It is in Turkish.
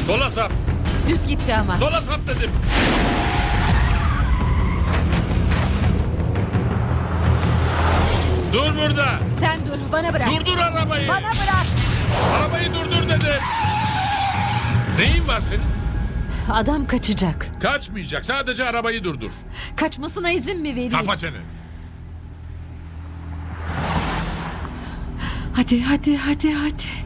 Sola sap. Düz gitti ama. Sola sap dedim. Dur burada. Sen dur, bana bırak. Durdur arabayı. Bana bırak. Arabayı durdur dedim. Neyin var senin? Adam kaçacak. Kaçmayacak. Sadece arabayı durdur. Kaçmasına izin mi vereyim? Kapa çeneni. Hadi.